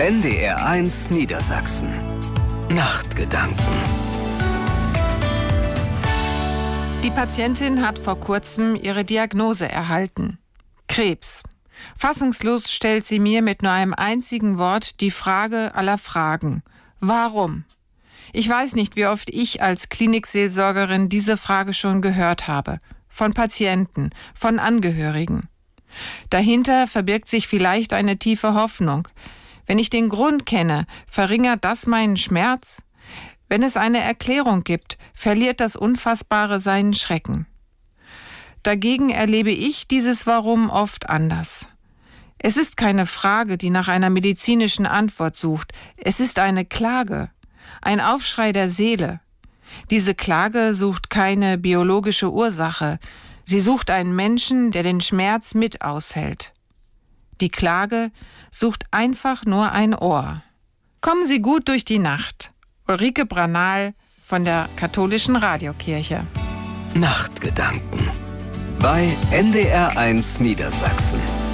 NDR1 Niedersachsen. Nachtgedanken. Die Patientin hat vor kurzem ihre Diagnose erhalten: Krebs. Fassungslos stellt sie mir mit nur einem einzigen Wort die Frage aller Fragen: Warum? Ich weiß nicht, wie oft ich als Klinikseelsorgerin diese Frage schon gehört habe. Von Patienten, von Angehörigen. Dahinter verbirgt sich vielleicht eine tiefe Hoffnung. Wenn ich den Grund kenne, verringert das meinen Schmerz? Wenn es eine Erklärung gibt, verliert das Unfassbare seinen Schrecken. Dagegen erlebe ich dieses Warum oft anders. Es ist keine Frage, die nach einer medizinischen Antwort sucht. Es ist eine Klage, ein Aufschrei der Seele. Diese Klage sucht keine biologische Ursache. Sie sucht einen Menschen, der den Schmerz mit aushält. Die Klage sucht einfach nur ein Ohr. Kommen Sie gut durch die Nacht. Ulrike Branal von der Katholischen Radiokirche. Nachtgedanken bei NDR1 Niedersachsen.